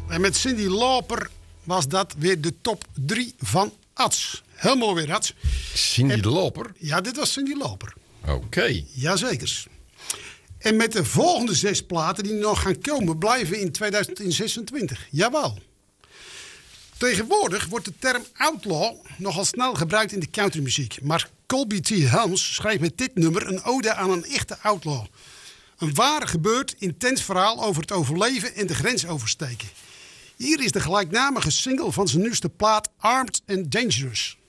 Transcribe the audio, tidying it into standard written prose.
En met Cyndi Lauper was dat weer de top 3 van Ats. Heel mooi weer, Ats. Cyndi Lauper? Ja, dit was Cyndi Lauper. Oké. Jazeker. En met de volgende 6 platen die nog gaan komen, blijven we in 2026. Jawel. Tegenwoordig wordt de term outlaw nogal snel gebruikt in de countrymuziek. Maar Colby T. Helms schreef met dit nummer een ode aan een echte outlaw. Een waar gebeurd, intens verhaal over het overleven en de grens oversteken. Hier is de gelijknamige single van zijn nieuwste plaat Armed and Dangerous.